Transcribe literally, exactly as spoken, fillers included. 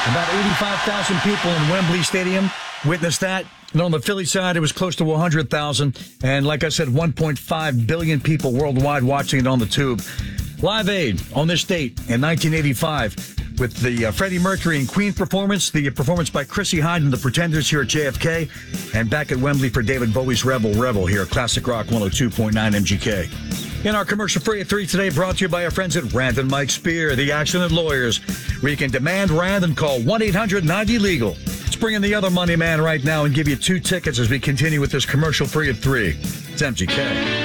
About eighty-five thousand people in Wembley Stadium witnessed that. And on the Philly side, it was close to one hundred thousand. And like I said, one point five billion people worldwide watching it on the tube. Live Aid on this date in nineteen eighty-five with the uh, Freddie Mercury and Queen performance, the performance by Chrissy Hynde and the Pretenders here at J F K, and back at Wembley for David Bowie's Rebel Rebel here at Classic Rock one oh two point nine M G K. In our commercial free at three today, brought to you by our friends at Rand and Mike Spear, the accident lawyers, where you can demand Rand and call one eight hundred ninety legal. Let's bring in the other money man right now and give you two tickets as we continue with this commercial free at three. It's M G K.